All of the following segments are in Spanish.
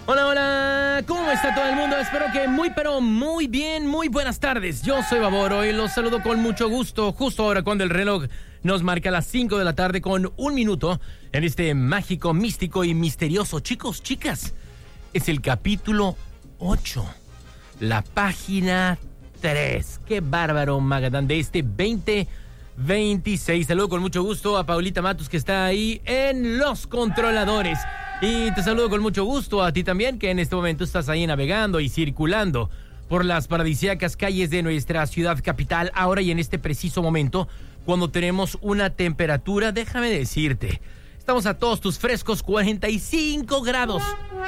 Hola, hola, ¿cómo está todo el mundo? Espero que muy bien, muy buenas tardes. Yo soy Baboro y los saludo con mucho gusto, justo ahora cuando el reloj nos marca las 5 de la tarde con 1 minuto en este mágico, místico y misterioso. Chicos, chicas, es el capítulo 8, la página 3. Qué bárbaro, Magadán, de este 2026. Saludo con mucho gusto a Paulita Matos, que está ahí en los controladores. Y te saludo con mucho gusto a ti también, que en este momento estás ahí navegando y circulando por las paradisíacas calles de nuestra ciudad capital, ahora y en este preciso momento, cuando tenemos una temperatura, déjame decirte, estamos a todos tus frescos 45 grados.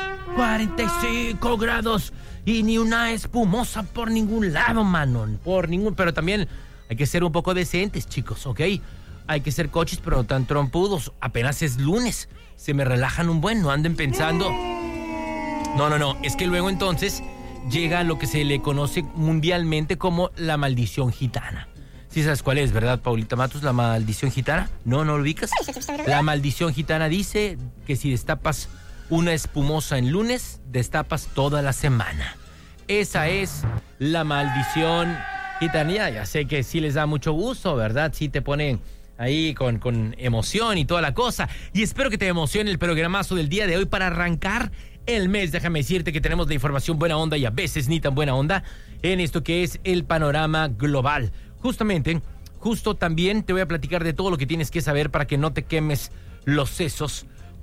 45 grados. Y ni una espumosa por ningún lado, mano. Pero también hay que ser un poco decentes, chicos, ¿ok? Hay que ser coches, pero no tan trompudos. Apenas es lunes. Se me relajan un buen, no anden pensando. No. Es que luego entonces llega lo que se le conoce mundialmente como la maldición gitana. ¿Sí sabes cuál es, verdad, Paulita Matos? ¿La maldición gitana? ¿No lo ubicas? La maldición gitana dice que si destapas una espumosa en lunes, destapas toda la semana. Esa es la maldición gitana. Ya sé que sí les da mucho gusto, ¿verdad? Sí te ponen ahí con emoción y toda la cosa. Y espero que te emocione el programazo del día de hoy para arrancar el mes. Déjame decirte que tenemos la información buena onda y a veces ni tan buena onda en esto que es el panorama global. Justo también te voy a platicar de todo lo que tienes que saber para que no te quemes los sesos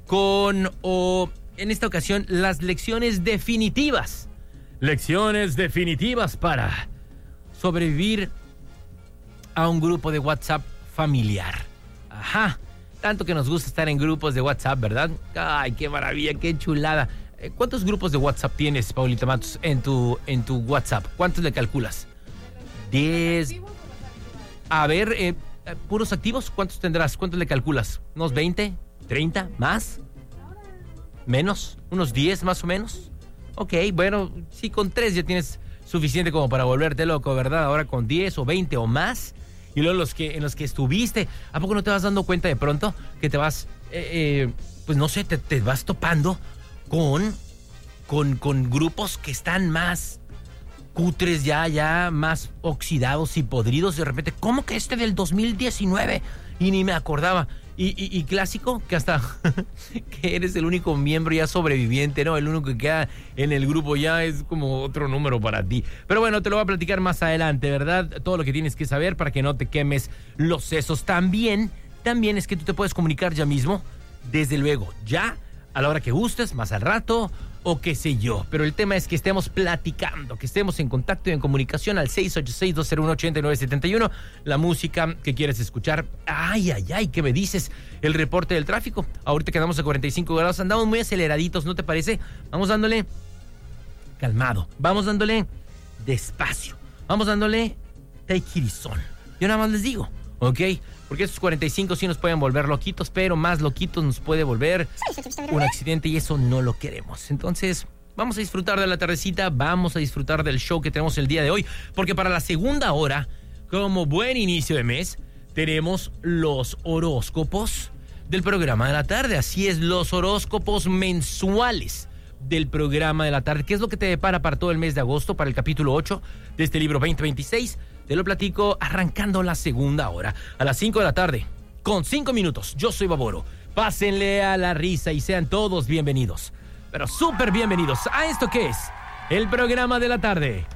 en esta ocasión, las lecciones definitivas. Lecciones definitivas para sobrevivir a un grupo de WhatsApp familiar. Ajá, tanto que nos gusta estar en grupos de WhatsApp, ¿verdad? Ay, qué maravilla, qué chulada. ¿Cuántos grupos de WhatsApp tienes, Paulita Matos, en tu WhatsApp? ¿Cuántos le calculas? 10. A ver, puros activos, ¿cuántos tendrás? ¿Cuántos le calculas? ¿Unos 20? ¿30? ¿Más? ¿Menos? ¿Unos 10 más o menos? Ok, bueno, sí, con 3 ya tienes suficiente como para volverte loco, ¿verdad? Ahora con 10 o 20 o más. Y luego en los que estuviste, ¿a poco no te vas dando cuenta de pronto que te vas, pues no sé, te vas topando con grupos que están más cutres ya más oxidados y podridos? De repente, ¿cómo que este del 2019? Y ni me acordaba. Y clásico, que hasta que eres el único miembro ya sobreviviente, ¿no? El único que queda en el grupo ya es como otro número para ti. Pero bueno, te lo voy a platicar más adelante, ¿verdad? Todo lo que tienes que saber para que no te quemes los sesos. También es que tú te puedes comunicar ya mismo, desde luego, ya, a la hora que gustes, más al rato, o qué sé yo. Pero el tema es que estemos platicando, que estemos en contacto y en comunicación al 686-201-8971. La música que quieres escuchar. Ay, ¿qué me dices? El reporte del tráfico. Ahorita quedamos a 45 grados, andamos muy aceleraditos, ¿no te parece? Vamos dándole calmado, vamos dándole despacio, vamos dándole take it easy. Yo nada más les digo, ¿ok? Porque esos 45 sí nos pueden volver loquitos, pero más loquitos nos puede volver un accidente y eso no lo queremos. Entonces, vamos a disfrutar de la tardecita, vamos a disfrutar del show que tenemos el día de hoy, porque para la segunda hora, como buen inicio de mes, tenemos los horóscopos del programa de la tarde. Así es, los horóscopos mensuales del programa de la tarde. ¿Qué es lo que te depara para todo el mes de agosto, para el capítulo 8 de este libro 2026? Te lo platico arrancando la segunda hora, a las 5 de la tarde, con 5 minutos. Yo soy Baboro. Pásenle a la risa y sean todos bienvenidos, pero súper bienvenidos a esto que es el programa de la tarde